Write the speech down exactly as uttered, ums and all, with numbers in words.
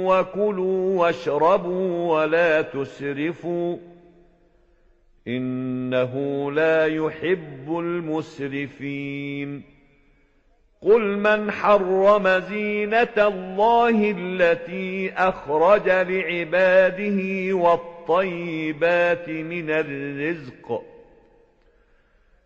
وكلوا واشربوا ولا تسرفوا إنه لا يحب المسرفين قل من حرم زينة الله التي أخرج لعباده والطيبات من الرزق